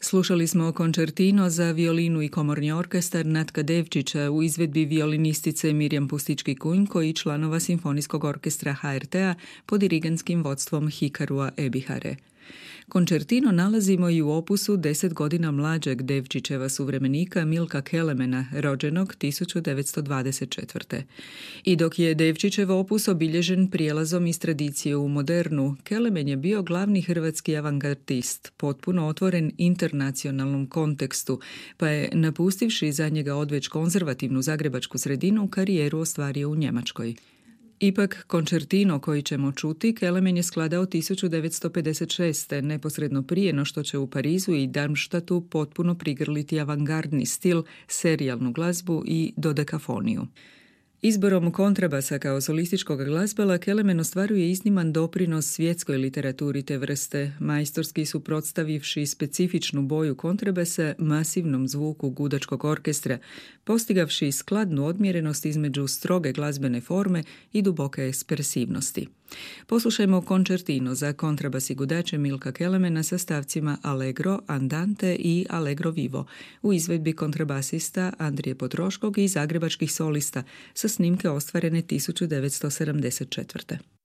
Slušali smo koncertino za violinu i komorni orkestar Natka Devčića u izvedbi violinistice Mirjam Pustički-Kunjko i članova Simfonijskog orkestra HRT-a pod dirigentskim vodstvom Hikarua Ebihare. Koncertino nalazimo i u opusu 10 godina mlađeg Devčićeva suvremenika Milka Kelemena, rođenog 1924. I dok je Devčićev opus obilježen prijelazom iz tradicije u modernu, Kelemen je bio glavni hrvatski avangardist, potpuno otvoren internacionalnom kontekstu, pa je, napustivši za njega odveć konzervativnu zagrebačku sredinu, karijeru ostvario u Njemačkoj. Ipak, koncertino koji ćemo čuti, Kelemen je skladao 1956. neposredno prije no što će u Parizu i Darmstadtu potpuno prigrliti avangardni stil, serijalnu glazbu i dodekafoniju. Izborom kontrabasa kao solističkog glazbala Kelemen ostvaruje izniman doprinos svjetskoj literaturi te vrste, majstorski suprotstavivši specifičnu boju kontrabasa masivnom zvuku gudačkog orkestra, postigavši skladnu odmjerenost između stroge glazbene forme i duboke ekspresivnosti. Poslušajmo koncertino za kontrabas i gudače Milka Kelemena sa stavcima Allegro, Andante i Allegro vivo u izvedbi kontrabasista Andrije Potroškog i zagrebačkih solista sa snimke ostvarene 1974.